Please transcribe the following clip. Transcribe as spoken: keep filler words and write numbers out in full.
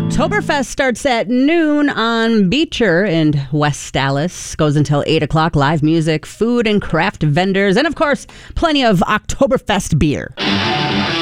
Oktoberfest starts at noon on Beecher in West Dallas. Goes until eight o'clock. Live music, food and craft vendors, and of course, plenty of Oktoberfest beer.